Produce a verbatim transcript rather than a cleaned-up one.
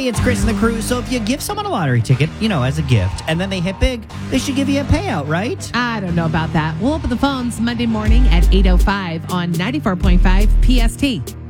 Hey, it's Chris and the crew. So if you give someone a lottery ticket, you know, as a gift, and then they hit big, they should give you a payout, right? I don't know about that. We'll open the phones Monday morning at eight oh five on ninety-four point five P S T.